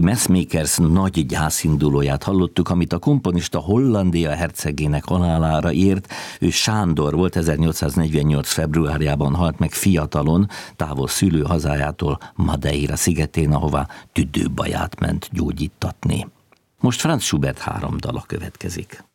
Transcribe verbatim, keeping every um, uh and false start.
Messmakers nagy gyászindulóját hallottuk, amit a komponista Hollandia hercegének halálára ért. Ő Sándor volt, ezernyolcszáznegyvennyolc februárjában halt meg fiatalon, távol szülőhazájától, Madeira szigetén, ahová tüdőbaját ment gyógyítatni. Most Franz Schubert három dala következik.